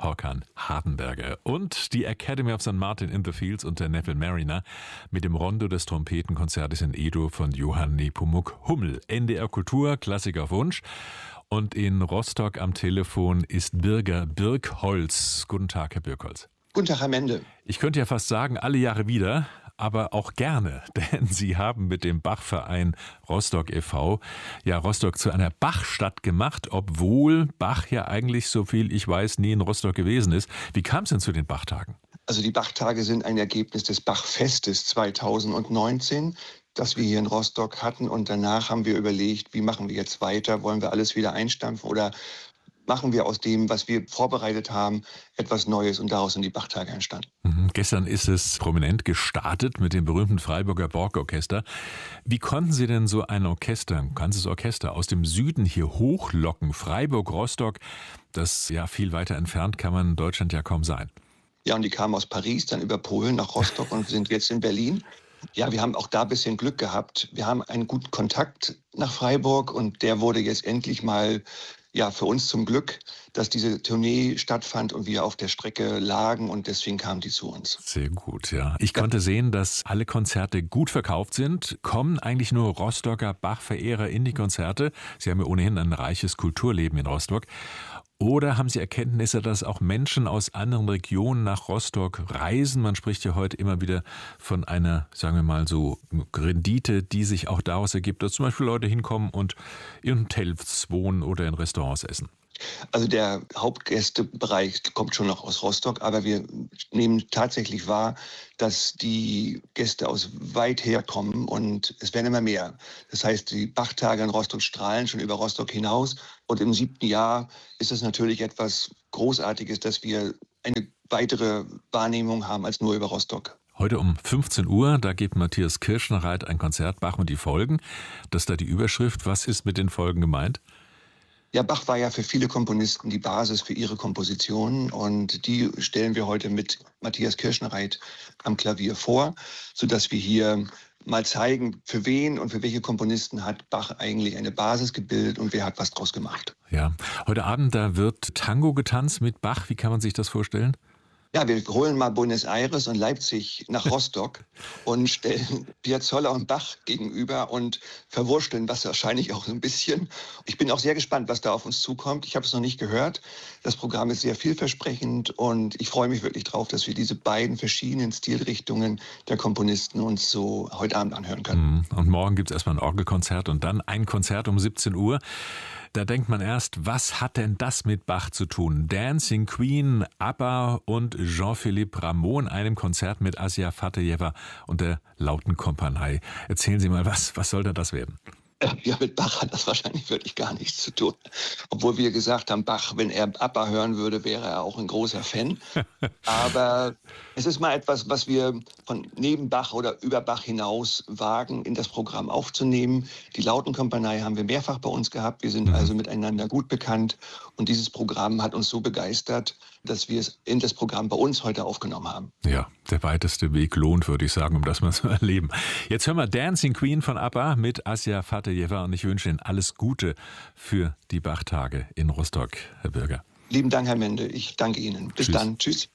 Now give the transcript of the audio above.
Håkan Hardenberger. Und die Academy of St. Martin in the Fields und der Neville Mariner mit dem Rondo des Trompetenkonzertes in Edo von Johann Nepomuk Hummel. NDR Kultur, Klassik auf Wunsch. Und in Rostock am Telefon ist Birger Birkholz. Guten Tag, Herr Birkholz. Guten Tag, Herr Mende. Ich könnte ja fast sagen, alle Jahre wieder, aber auch gerne, denn Sie haben mit dem Bachverein Rostock e.V. ja Rostock zu einer Bachstadt gemacht, obwohl Bach ja eigentlich, so viel ich weiß, nie in Rostock gewesen ist. Wie kam es denn zu den Bachtagen? Also die Bachtage sind ein Ergebnis des Bachfestes 2019, das wir hier in Rostock hatten. Und danach haben wir überlegt, wie machen wir jetzt weiter? Wollen wir alles wieder einstampfen oder machen wir aus dem, was wir vorbereitet haben, etwas Neues, und daraus sind die Bachtage entstanden. Gestern ist es prominent gestartet mit dem berühmten Freiburger Borgorchester. Wie konnten Sie denn so ein Orchester, ein ganzes Orchester aus dem Süden hier hochlocken? Freiburg, Rostock, das ja viel weiter entfernt kann man in Deutschland ja kaum sein. Ja, und die kamen aus Paris, dann über Polen nach Rostock und sind jetzt in Berlin. Ja, wir haben auch da ein bisschen Glück gehabt. Wir haben einen guten Kontakt nach Freiburg und der wurde jetzt endlich mal für uns zum Glück, dass diese Tournee stattfand und wir auf der Strecke lagen, und deswegen kamen die zu uns. Sehr gut, ja. Ich konnte sehen, dass alle Konzerte gut verkauft sind. Kommen eigentlich nur Rostocker Bach-Verehrer in die Konzerte? Sie haben ja ohnehin ein reiches Kulturleben in Rostock. Oder haben Sie Erkenntnisse, dass auch Menschen aus anderen Regionen nach Rostock reisen? Man spricht ja heute immer wieder von einer, sagen wir mal so, Rendite, die sich auch daraus ergibt, dass zum Beispiel Leute hinkommen und in Hotels wohnen oder in Restaurants essen. Also der Hauptgästebereich kommt schon noch aus Rostock, aber wir nehmen tatsächlich wahr, dass die Gäste aus weit her kommen und es werden immer mehr. Das heißt, die Bachtage in Rostock strahlen schon über Rostock hinaus, und im 7. Jahr ist es natürlich etwas Großartiges, dass wir eine weitere Wahrnehmung haben als nur über Rostock. Heute um 15 Uhr, da gibt Matthias Kirschner-Reit ein Konzert, Bach und die Folgen. Das ist da die Überschrift. Was ist mit den Folgen gemeint? Ja, Bach war ja für viele Komponisten die Basis für ihre Kompositionen, und die stellen wir heute mit Matthias Kirschner-Reit am Klavier vor, sodass wir hier mal zeigen, für wen und für welche Komponisten hat Bach eigentlich eine Basis gebildet und wer hat was draus gemacht. Ja, heute Abend, da wird Tango getanzt mit Bach. Wie kann man sich das vorstellen? Ja, wir holen mal Buenos Aires und Leipzig nach Rostock und stellen Piazzolla und Bach gegenüber und verwursteln das wahrscheinlich auch so ein bisschen. Ich bin auch sehr gespannt, was da auf uns zukommt. Ich habe es noch nicht gehört. Das Programm ist sehr vielversprechend und ich freue mich wirklich drauf, dass wir diese beiden verschiedenen Stilrichtungen der Komponisten uns so heute Abend anhören können. Und morgen gibt es erstmal ein Orgelkonzert und dann ein Konzert um 17 Uhr. Da denkt man erst, was hat denn das mit Bach zu tun? Dancing Queen, ABBA und Jean-Philippe Rameau in einem Konzert mit Asia Fatayeva und der Lautenkompanie. Erzählen Sie mal, was soll da das werden? Ja, mit Bach hat das wahrscheinlich wirklich gar nichts zu tun. Obwohl wir gesagt haben, Bach, wenn er ABBA hören würde, wäre er auch ein großer Fan. Aber es ist mal etwas, was wir von neben Bach oder über Bach hinaus wagen, in das Programm aufzunehmen. Die Lautenkompanie haben wir mehrfach bei uns gehabt. Wir sind also miteinander gut bekannt. Und dieses Programm hat uns so begeistert, dass wir es in das Programm bei uns heute aufgenommen haben. Ja, der weiteste Weg lohnt, würde ich sagen, um das mal zu erleben. Jetzt hören wir Dancing Queen von ABBA mit Asia Fatayeva und ich wünsche Ihnen alles Gute für die Bachtage in Rostock, Herr Birger. Lieben Dank, Herr Mende. Ich danke Ihnen. Bis dann. Tschüss.